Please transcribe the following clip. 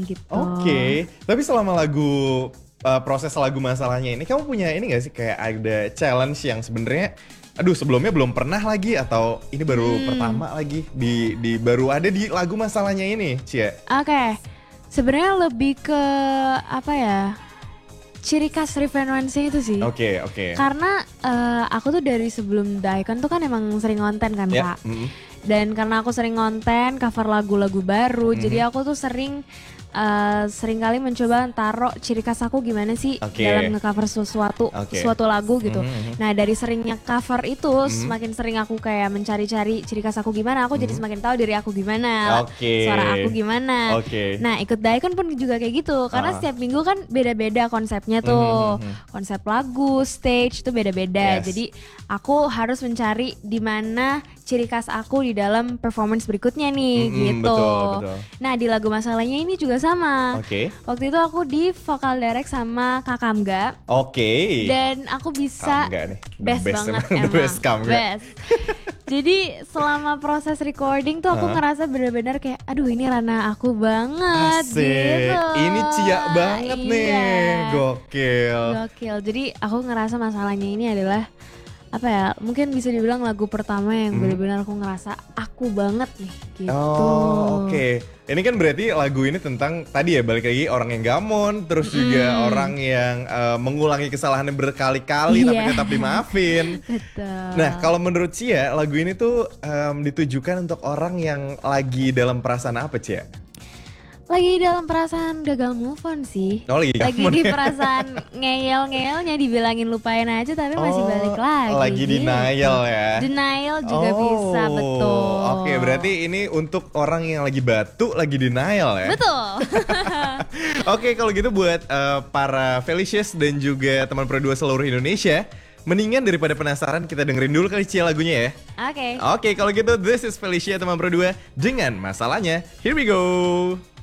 gitu. Oke, tapi selama proses lagu masalahnya ini kamu punya ini gak sih kayak ada challenge yang sebenarnya aduh sebelumnya belum pernah lagi atau ini baru pertama lagi baru ada di lagu masalahnya ini, Cia? Oke. Sebenarnya lebih ke apa ya? Ciri khas Revenuance itu sih. Oke. Karena aku tuh dari sebelum The Icon tuh kan emang sering ngonten kan, Kak. Dan karena aku sering ngonten, cover lagu-lagu baru, jadi aku tuh sering kali mencoba taruh ciri khas aku gimana sih dalam nge-cover suatu lagu gitu. Nah dari seringnya cover itu, semakin sering aku kayak mencari-cari ciri khas aku gimana, aku jadi semakin tahu diri aku gimana, suara aku gimana. Nah ikut The Icon pun juga kayak gitu, karena setiap minggu kan beda-beda konsepnya tuh, konsep lagu, stage itu beda-beda. Jadi aku harus mencari di mana ciri khas aku di dalam performance berikutnya nih gitu. Betul. Nah di lagu masalahnya ini juga sama. Waktu itu aku di vocal direct sama Kak Kamga. Dan aku bisa best banget emang. Best. Jadi selama proses recording tuh aku ngerasa bener-bener kayak aduh ini ranah aku banget. Asik. Gitu. Ini Cia banget nih. Gokil. Jadi aku ngerasa masalahnya ini adalah apa ya, mungkin bisa dibilang lagu pertama yang benar-benar aku ngerasa aku banget nih gitu. Ini kan berarti lagu ini tentang tadi ya balik lagi orang yang gamon, terus juga orang yang mengulangi kesalahannya berkali-kali tapi tetap dimaafin. Betul. Nah kalau menurut Cia lagu ini tuh ditujukan untuk orang yang lagi dalam perasaan apa, Cia? Lagi dalam perasaan gagal move on sih. Lagi di perasaan ngeyel-ngeyelnya, dibilangin lupain aja tapi masih balik lagi. Lagi gitu. denial ya. Denial juga bisa, betul. Oke, berarti ini untuk orang yang lagi batu, lagi denial ya. Betul. Oke, kalau gitu buat para Felicious dan juga teman Pro 2 seluruh Indonesia, mendingan daripada penasaran kita dengerin dulu kali Cia lagunya ya. Oke, kalau gitu this is Felicia teman Pro 2 dengan masalahnya. Here we go.